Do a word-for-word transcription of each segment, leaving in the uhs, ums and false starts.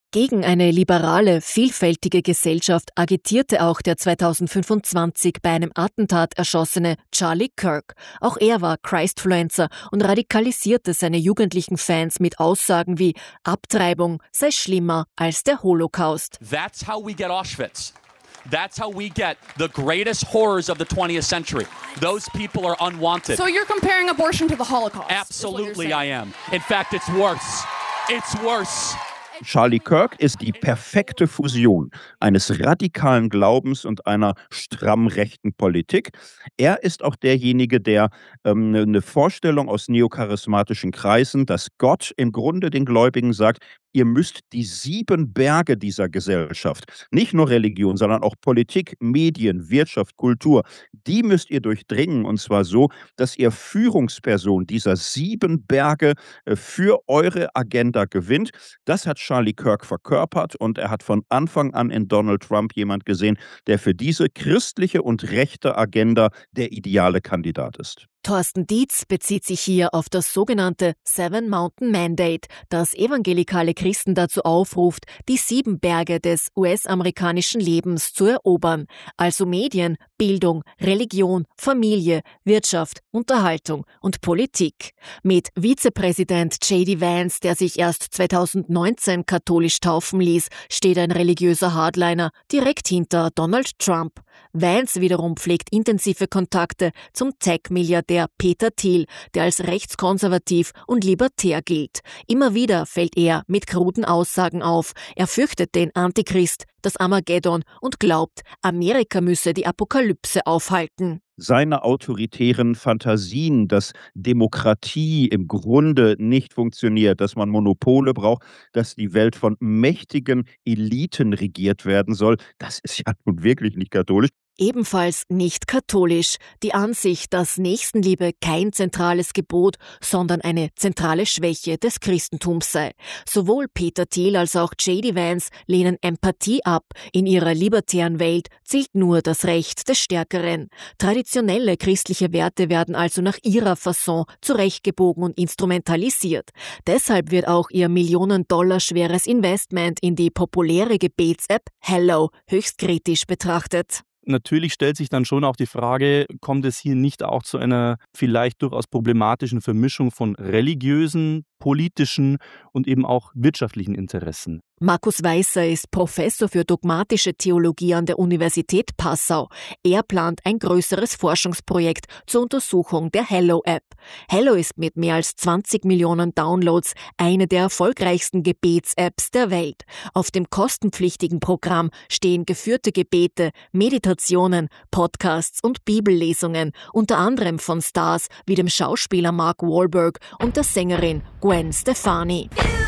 Gegen eine liberale, vielfältige Gesellschaft agitierte auch der zweitausendfünfundzwanzig bei einem Attentat erschossene Charlie Kirk. Auch er war Christfluencer und radikalisierte seine jugendlichen Fans mit Aussagen wie Abtreibung sei schlimmer als der Holocaust. That's how we get Auschwitz. That's how we get the greatest horrors of the twentieth century. Those people are unwanted. So you're comparing abortion to the Holocaust? Absolutely I am. In fact, it's worse. It's worse. Charlie Kirk ist die perfekte Fusion eines radikalen Glaubens und einer stramm rechten Politik. Er ist auch derjenige, der ähm, eine Vorstellung aus neocharismatischen Kreisen, dass Gott im Grunde den Gläubigen sagt, ihr müsst die sieben Berge dieser Gesellschaft, nicht nur Religion, sondern auch Politik, Medien, Wirtschaft, Kultur, die müsst ihr durchdringen, und zwar so, dass ihr Führungsperson dieser sieben Berge äh, für eure Agenda gewinnt. Das hat Charlie Kirk verkörpert, und er hat von Anfang an in Donald Trump jemand gesehen, der für diese christliche und rechte Agenda der ideale Kandidat ist. Thorsten Dietz bezieht sich hier auf das sogenannte Seven Mountain Mandate, das evangelikale Christen dazu aufruft, die sieben Berge des U S-amerikanischen Lebens zu erobern, also Medien, Bildung, Religion, Familie, Wirtschaft, Unterhaltung und Politik. Mit Vizepräsident J D Vance, der sich erst zweitausendneunzehn katholisch taufen ließ, steht ein religiöser Hardliner direkt hinter Donald Trump. Vance wiederum pflegt intensive Kontakte zum Tech-Milliardär Peter Thiel, der als rechtskonservativ und libertär gilt. Immer wieder fällt er mit kruden Aussagen auf. Er fürchtet den Antichrist, das Armageddon und glaubt, Amerika müsse die Apokalypse aufhalten. Seine autoritären Fantasien, dass Demokratie im Grunde nicht funktioniert, dass man Monopole braucht, dass die Welt von mächtigen Eliten regiert werden soll, das ist ja nun wirklich nicht katholisch. Ebenfalls nicht katholisch. Die Ansicht, dass Nächstenliebe kein zentrales Gebot, sondern eine zentrale Schwäche des Christentums sei. Sowohl Peter Thiel als auch J D Vance lehnen Empathie ab. In ihrer libertären Welt zählt nur das Recht des Stärkeren. Traditionelle christliche Werte werden also nach ihrer Fasson zurechtgebogen und instrumentalisiert. Deshalb wird auch ihr Millionen Dollar schweres Investment in die populäre Gebets-App Hello höchst kritisch betrachtet. Natürlich stellt sich dann schon auch die Frage, kommt es hier nicht auch zu einer vielleicht durchaus problematischen Vermischung von religiösen, politischen und eben auch wirtschaftlichen Interessen? Markus Weißer ist Professor für dogmatische Theologie an der Universität Passau. Er plant ein größeres Forschungsprojekt zur Untersuchung der Hello-App. Hello ist mit mehr als zwanzig Millionen Downloads eine der erfolgreichsten Gebets-Apps der Welt. Auf dem kostenpflichtigen Programm stehen geführte Gebete, Meditationen, Podcasts und Bibellesungen, unter anderem von Stars wie dem Schauspieler Mark Wahlberg und der Sängerin Gwen Stefani.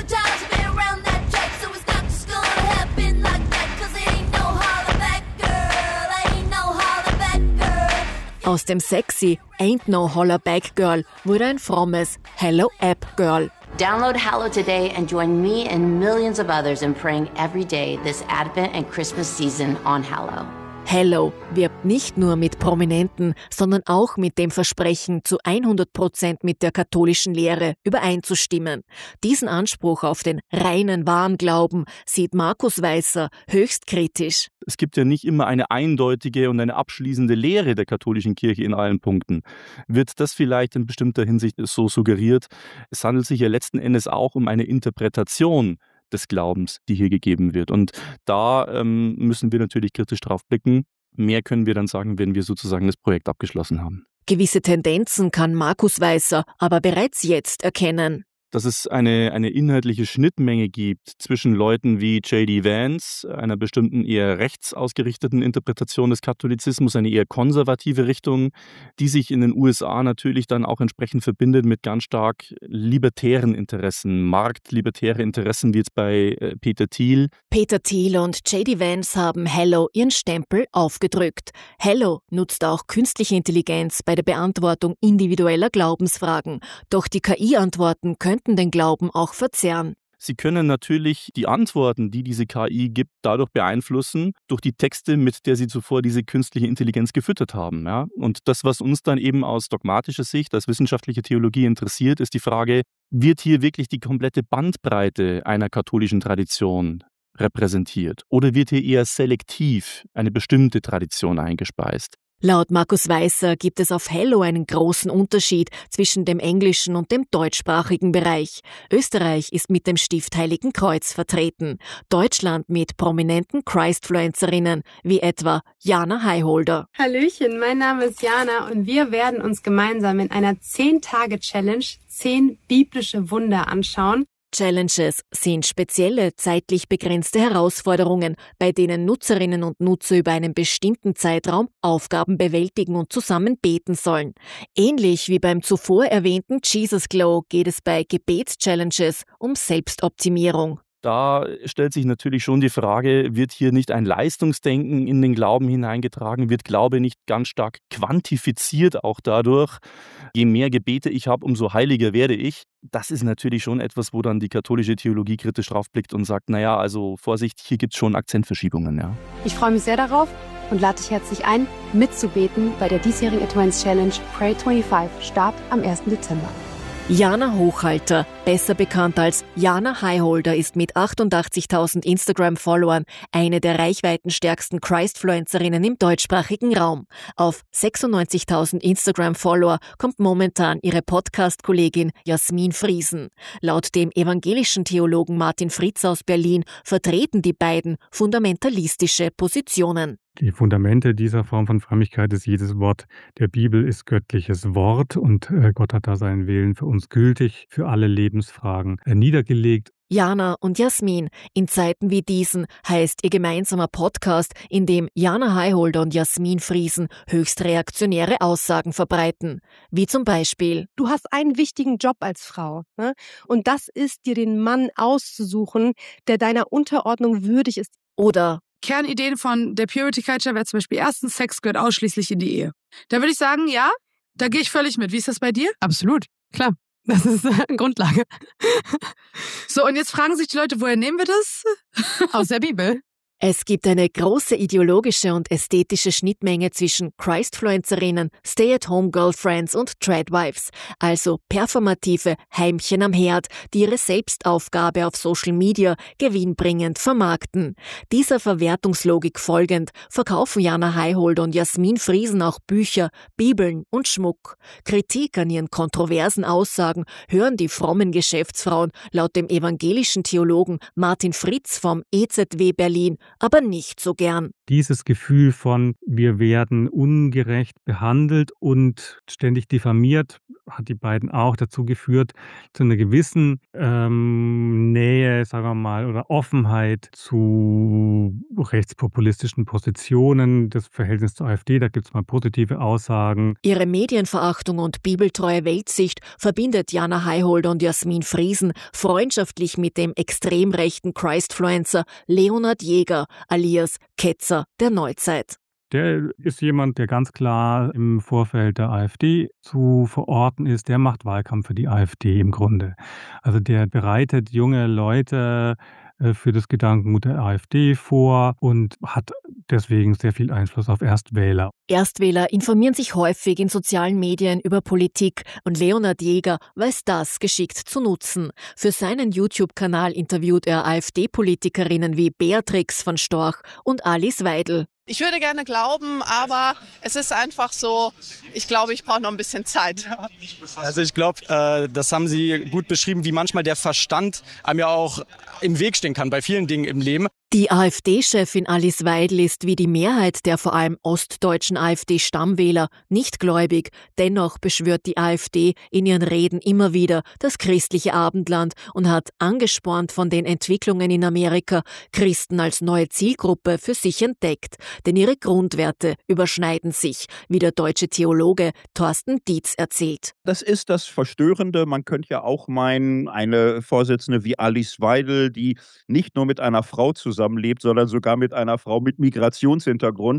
Aus dem sexy Ain't No Holler Back Girl wurde ein frommes Hello App Girl. Download Hello today and join me and millions of others in praying every day this Advent and Christmas season on Hello. Hello wirbt nicht nur mit Prominenten, sondern auch mit dem Versprechen, zu hundert Prozent mit der katholischen Lehre übereinzustimmen. Diesen Anspruch auf den reinen wahren Glauben sieht Markus Weißer höchst kritisch. Es gibt ja nicht immer eine eindeutige und eine abschließende Lehre der katholischen Kirche in allen Punkten. Wird das vielleicht in bestimmter Hinsicht so suggeriert? Es handelt sich ja letzten Endes auch um eine Interpretation des Glaubens, die hier gegeben wird. Und da ähm, müssen wir natürlich kritisch drauf blicken. Mehr können wir dann sagen, wenn wir sozusagen das Projekt abgeschlossen haben. Gewisse Tendenzen kann Markus Weißer aber bereits jetzt erkennen. Dass es eine, eine inhaltliche Schnittmenge gibt zwischen Leuten wie J D Vance, einer bestimmten eher rechts ausgerichteten Interpretation des Katholizismus, eine eher konservative Richtung, die sich in den U S A natürlich dann auch entsprechend verbindet mit ganz stark libertären Interessen, marktlibertäre Interessen wie jetzt bei äh, Peter Thiel. Peter Thiel und J D Vance haben Hello ihren Stempel aufgedrückt. Hello nutzt auch künstliche Intelligenz bei der Beantwortung individueller Glaubensfragen. Doch die K I-Antworten könnten den Glauben auch verzerren. Sie können natürlich die Antworten, die diese K I gibt, dadurch beeinflussen, durch die Texte, mit der sie zuvor diese künstliche Intelligenz gefüttert haben. Ja? Und das, was uns dann eben aus dogmatischer Sicht, als wissenschaftliche Theologie interessiert, ist die Frage, wird hier wirklich die komplette Bandbreite einer katholischen Tradition repräsentiert? Oder wird hier eher selektiv eine bestimmte Tradition eingespeist? Laut Markus Weißer gibt es auf Hello einen großen Unterschied zwischen dem englischen und dem deutschsprachigen Bereich. Österreich ist mit dem Stift Heiligen Kreuz vertreten, Deutschland mit prominenten Christfluencerinnen wie etwa Jana Highholder. Hallöchen, mein Name ist Jana und wir werden uns gemeinsam in einer zehn-Tage-Challenge zehn biblische Wunder anschauen. Challenges sind spezielle, zeitlich begrenzte Herausforderungen, bei denen Nutzerinnen und Nutzer über einen bestimmten Zeitraum Aufgaben bewältigen und zusammen beten sollen. Ähnlich wie beim zuvor erwähnten Jesus Glow geht es bei Gebets-Challenges um Selbstoptimierung. Da stellt sich natürlich schon die Frage, wird hier nicht ein Leistungsdenken in den Glauben hineingetragen? Wird Glaube nicht ganz stark quantifiziert auch dadurch? Je mehr Gebete ich habe, umso heiliger werde ich. Das ist natürlich schon etwas, wo dann die katholische Theologie kritisch draufblickt und sagt, naja, also Vorsicht, hier gibt es schon Akzentverschiebungen. Ja. Ich freue mich sehr darauf und lade dich herzlich ein, mitzubeten bei der diesjährigen Advents Challenge Pray fünfundzwanzig, Start am ersten Dezember. Jana Hochhalter, besser bekannt als Jana Highholder, ist mit achtundachtzigtausend Instagram-Followern eine der reichweitenstärksten Christfluencerinnen im deutschsprachigen Raum. Auf sechsundneunzigtausend Instagram-Follower kommt momentan ihre Podcast-Kollegin Jasmin Friesen. Laut dem evangelischen Theologen Martin Fritz aus Berlin vertreten die beiden fundamentalistische Positionen. Die Fundamente dieser Form von Frömmigkeit ist, jedes Wort der Bibel ist göttliches Wort und äh, Gott hat da seinen Willen für uns gültig, für alle Lebensfragen äh, niedergelegt. Jana und Jasmin. In Zeiten wie diesen heißt ihr gemeinsamer Podcast, in dem Jana Highholder und Jasmin Friesen höchst reaktionäre Aussagen verbreiten. Wie zum Beispiel: Du hast einen wichtigen Job als Frau, ne? Und das ist, dir den Mann auszusuchen, der deiner Unterordnung würdig ist. Oder Kernideen von der Purity Culture wäre zum Beispiel erstens, Sex gehört ausschließlich in die Ehe. Da würde ich sagen, ja, da gehe ich völlig mit. Wie ist das bei dir? Absolut, klar. Das ist eine Grundlage. So, und jetzt fragen sich die Leute, woher nehmen wir das? Aus der Bibel. Es gibt eine große ideologische und ästhetische Schnittmenge zwischen Christfluencerinnen, Stay-at-home-Girlfriends und Tradwives, also performative Heimchen am Herd, die ihre Selbstaufgabe auf Social Media gewinnbringend vermarkten. Dieser Verwertungslogik folgend verkaufen Jana Highholder und Jasmin Friesen auch Bücher, Bibeln und Schmuck. Kritik an ihren kontroversen Aussagen hören die frommen Geschäftsfrauen laut dem evangelischen Theologen Martin Fritz vom E Z W Berlin aber nicht so gern. Dieses Gefühl von, wir werden ungerecht behandelt und ständig diffamiert, hat die beiden auch dazu geführt, zu einer gewissen ähm, Nähe, sagen wir mal, oder Offenheit zu rechtspopulistischen Positionen. Das Verhältnis zur AfD, da gibt es mal positive Aussagen. Ihre Medienverachtung und bibeltreue Weltsicht verbindet Jana Highholder und Jasmin Friesen freundschaftlich mit dem extrem rechten Christfluencer Leonhard Jäger alias Ketzer der Neuzeit. Der ist jemand, der ganz klar im Vorfeld der AfD zu verorten ist. Der macht Wahlkampf für die AfD im Grunde. Also der bereitet junge Leute für das Gedankengut der AfD vor und hat deswegen sehr viel Einfluss auf Erstwähler. Erstwähler informieren sich häufig in sozialen Medien über Politik und Leonhard Jäger weiß das geschickt zu nutzen. Für seinen YouTube-Kanal interviewt er AfD-Politikerinnen wie Beatrix von Storch und Alice Weidel. Ich würde gerne glauben, aber es ist einfach so, ich glaube, ich brauche noch ein bisschen Zeit. Also ich glaube, äh, das haben Sie gut beschrieben, wie manchmal der Verstand einem ja auch im Weg stehen kann bei vielen Dingen im Leben. Die AfD-Chefin Alice Weidel ist wie die Mehrheit der vor allem ostdeutschen AfD-Stammwähler nicht gläubig. Dennoch beschwört die AfD in ihren Reden immer wieder das christliche Abendland und hat, angespornt von den Entwicklungen in Amerika, Christen als neue Zielgruppe für sich entdeckt. Denn ihre Grundwerte überschneiden sich, wie der deutsche Theologe Thorsten Dietz erzählt. Das ist das Verstörende. Man könnte ja auch meinen, eine Vorsitzende wie Alice Weidel, die nicht nur mit einer Frau zusammenlebt, sondern sogar mit einer Frau mit Migrationshintergrund,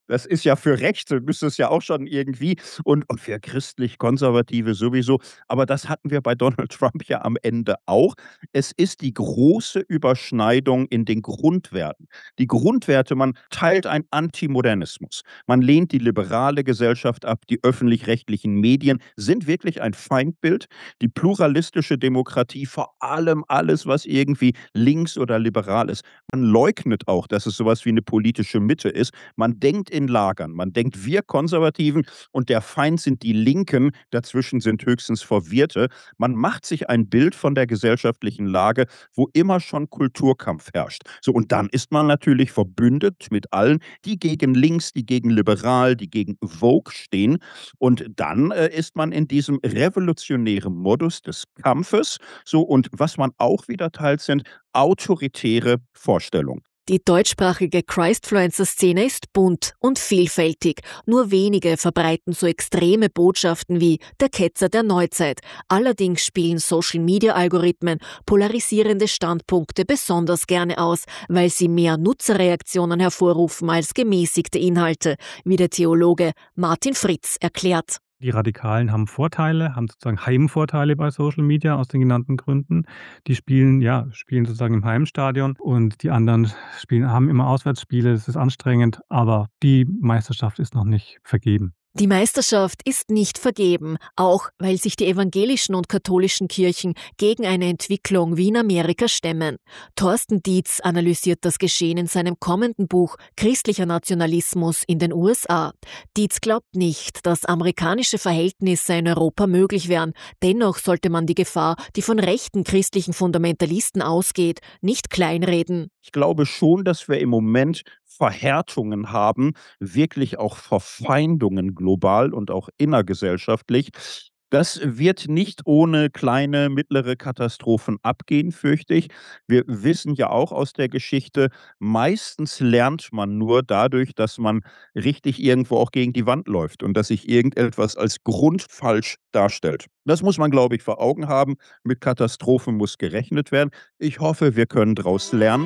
Das ist ja für Rechte, müsste es ja auch schon irgendwie und, und für christlich-konservative sowieso. Aber das hatten wir bei Donald Trump ja am Ende auch. Es ist die große Überschneidung in den Grundwerten. Die Grundwerte, man teilt einen Antimodernismus. Man lehnt die liberale Gesellschaft ab. Die öffentlich-rechtlichen Medien sind wirklich ein Feindbild. Die pluralistische Demokratie, vor allem alles, was irgendwie links oder liberal ist. Man leugnet auch, dass es sowas wie eine politische Mitte ist. Man denkt in Lagern. Man denkt, wir Konservativen und der Feind sind die Linken, dazwischen sind höchstens Verwirrte. Man macht sich ein Bild von der gesellschaftlichen Lage, wo immer schon Kulturkampf herrscht. So, und dann ist man natürlich verbündet mit allen, die gegen links, die gegen liberal, die gegen Vogue stehen. Und dann äh, ist man in diesem revolutionären Modus des Kampfes. So, und was man auch wieder teilt, sind autoritäre Vorstellungen. Die deutschsprachige Christfluencer-Szene ist bunt und vielfältig. Nur wenige verbreiten so extreme Botschaften wie der Ketzer der Neuzeit. Allerdings spielen Social-Media-Algorithmen polarisierende Standpunkte besonders gerne aus, weil sie mehr Nutzerreaktionen hervorrufen als gemäßigte Inhalte, wie der Theologe Martin Fritz erklärt. Die Radikalen haben Vorteile, haben sozusagen Heimvorteile bei Social Media aus den genannten Gründen. Die spielen, ja, spielen sozusagen im Heimstadion und die anderen spielen, haben immer Auswärtsspiele. Das ist anstrengend, aber die Meisterschaft ist noch nicht vergeben. Die Meisterschaft ist nicht vergeben, auch weil sich die evangelischen und katholischen Kirchen gegen eine Entwicklung wie in Amerika stemmen. Thorsten Dietz analysiert das Geschehen in seinem kommenden Buch Christlicher Nationalismus in den U S A. Dietz glaubt nicht, dass amerikanische Verhältnisse in Europa möglich wären. Dennoch sollte man die Gefahr, die von rechten christlichen Fundamentalisten ausgeht, nicht kleinreden. Ich glaube schon, dass wir im Moment Verhärtungen haben, wirklich auch Verfeindungen global und auch innergesellschaftlich. Das wird nicht ohne kleine, mittlere Katastrophen abgehen, fürchte ich. Wir wissen ja auch aus der Geschichte, meistens lernt man nur dadurch, dass man richtig irgendwo auch gegen die Wand läuft und dass sich irgendetwas als grundfalsch darstellt. Das muss man, glaube ich, vor Augen haben. Mit Katastrophen muss gerechnet werden. Ich hoffe, wir können daraus lernen.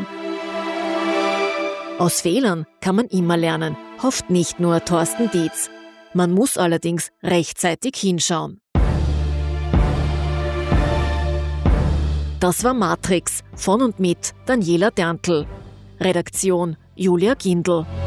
Aus Fehlern kann man immer lernen, hofft nicht nur Thorsten Dietz. Man muss allerdings rechtzeitig hinschauen. Das war Matrix von und mit Daniela Derntl. Redaktion Julia Gindl.